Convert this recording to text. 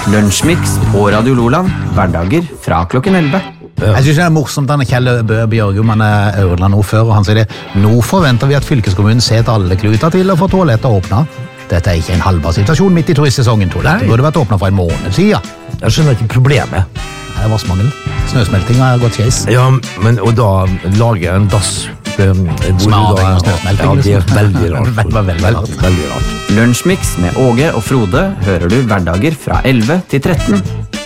Lunsjmix på Radio Loland, hverdager fra klokken 11. Jeg synes det morsomt at Kjell Bjørgum, han Ørland-ordfører, han sier det. Nå forventer vi at fylkeskommunen setter alle kluter til å få toalettet åpnet. Dette ikke en halvbar situasjon midt i turistsesongen. Toalettet burde vært åpnet for en måned siden. Jeg skjønner ikke problemet. Det er vassmangel. Snøsmelting har gått skeis. Ja, og da lager en dass som er avhengig av snøsmelting. Ja, det er veldig rart. Veldig rart. Lunsjmix med Åge og Frode hører du hverdager fra 11 til 13.